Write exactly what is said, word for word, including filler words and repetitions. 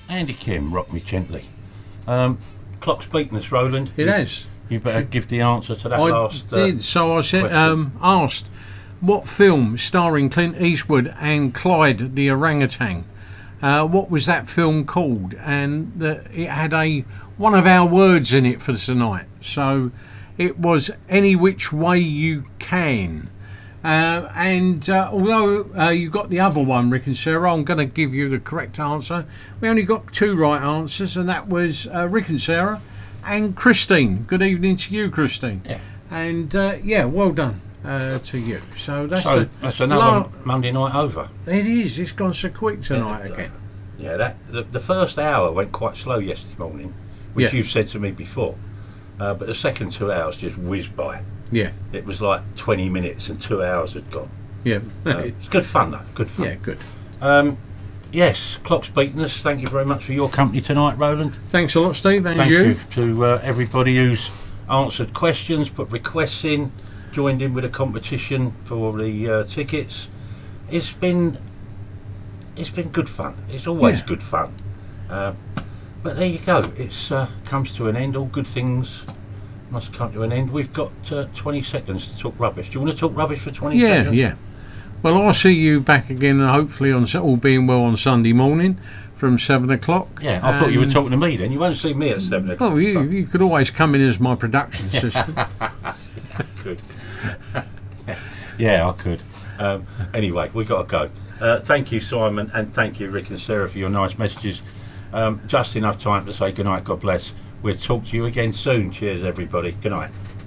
Andy Kim, Rock Me Gently. Um, clock's beaten us, Roland. It you, has. You better give the answer to that I last. did. Uh, so I said, um, asked, what film starring Clint Eastwood and Clyde the orangutan? Uh, what was that film called? And uh, it had a one of our words in it for tonight. So it was Any Which Way You Can. Uh, and uh, although uh, you got the other one, Rick and Sarah, I'm going to give you the correct answer. We only got two right answers, and that was uh, Rick and Sarah and Christine. Good evening to you, Christine. Yeah. And uh, yeah, well done uh, to you. So that's so the that's another la- Monday night over. It is. It's gone so quick tonight yeah, again. Yeah, that the, the first hour went quite slow yesterday morning, which Yeah. you've said to me before. Uh, but the second two hours just whizzed by. Yeah. It was like twenty minutes and two hours had gone. Yeah. Uh, it's good fun though. Good fun. Yeah. Good. Um, yes, clock's beaten us. Thank you very much for your company tonight, Roland. Thanks a lot, Steve. And Thank you. you to uh, everybody who's answered questions, put requests in, joined in with a competition for the uh, tickets. It's been it's been good fun. It's always Yeah. good fun. Uh, but there you go. It's uh, comes to an end. All good things must come to an end. We've got uh, twenty seconds to talk rubbish. Do you want to talk rubbish for twenty Yeah. seconds? Yeah. Well, I'll see you back again, uh, hopefully on all being well on Sunday morning from seven o'clock. Yeah, I thought you were And- talking to me then. You won't see me at seven o'clock. Oh, you, so- you could always come in as my production assistant. Could. Yeah, I could. Um, anyway, we got to go. Uh, thank you, Simon, and thank you, Rick and Sarah, for your nice messages. Um, just enough time to say goodnight, God bless. We'll talk to you again soon. Cheers, everybody. Good night.